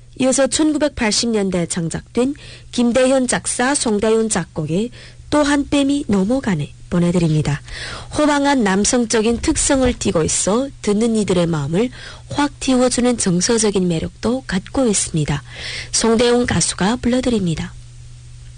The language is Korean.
이어서 1980년대 창작된 김대현 작사 송대윤 작곡의 또 한 뼘이 넘어가네 보내드립니다. 호방한 남성적인 특성을 띠고 있어 듣는 이들의 마음을 확 틔워주는 정서적인 매력도 갖고 있습니다. 송대윤 가수가 불러드립니다.